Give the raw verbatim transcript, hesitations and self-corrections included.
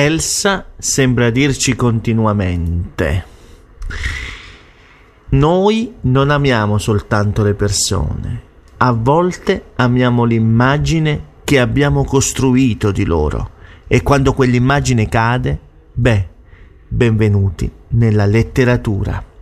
Elsa sembra dirci continuamente: noi non amiamo soltanto le persone, a volte amiamo l'immagine che abbiamo costruito di loro, e quando quell'immagine cade, beh, benvenuti nella letteratura.